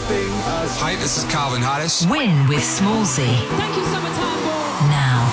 Hi, this is Calvin Harris. Win with Smallsy. Thank you, Summertime Ball. Now.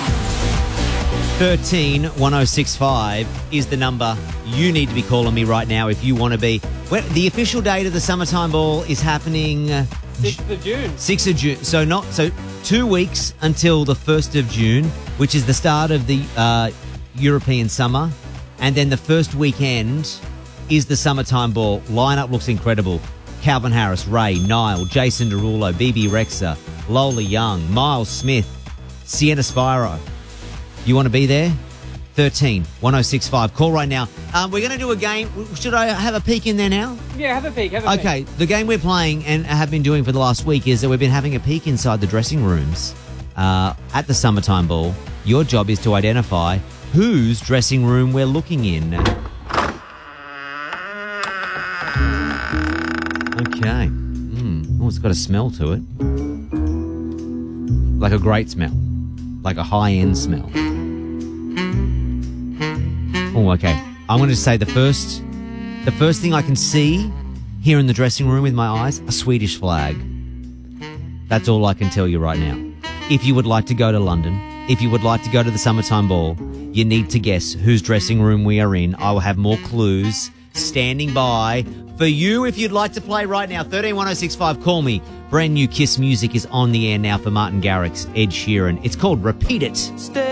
131065 is the number you need to be calling me right now if you want to be. Well, the official date of the Summertime Ball is happening 6th of June. 6th of June. So 2 weeks until the 1st of June, which is the start of the European summer. And then the first weekend is the Summertime Ball. Lineup looks incredible. Calvin Harris, Ray, Niall, Jason Derulo, BB Rexa, Lola Young, Miles Smith, Sienna Spiro. You want to be there? 131065. Call right now. We're going to do a game. Should I have a peek in there now? Yeah, have a peek. Okay, the game we're playing and have been doing for the last week is that we've been having a peek inside the dressing rooms at the Summertime Ball. Your job is to identify whose dressing room we're looking in. Okay. Oh, it's got a smell to it. Like a great smell. Like a high-end smell. Oh, okay. I'm going to say the first thing I can see here in the dressing room with my eyes, a Swedish flag. That's all I can tell you right now. If you would like to go to London, if you would like to go to the Summertime Ball, you need to guess whose dressing room we are in. I will have more clues standing by for you if you'd like to play right now. 131065, call me. Brand new Kiss music is on the air now for Martin Garrix, Ed Sheeran. It's called Repeat It.